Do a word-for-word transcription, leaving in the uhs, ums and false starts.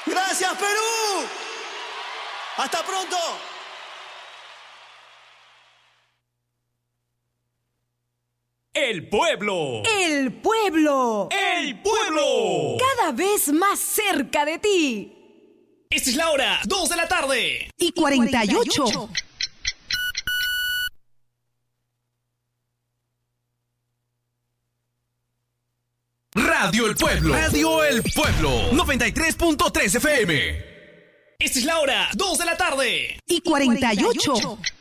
Gracias, Perú. Hasta pronto. El pueblo. El pueblo. El pueblo. Cada vez más cerca de ti. Esta es la hora, dos de la tarde. Y cuarenta y ocho. Radio El Pueblo. Radio El Pueblo. noventa y tres punto tres F M. Esta es la hora, dos de la tarde. Y cuarenta y ocho.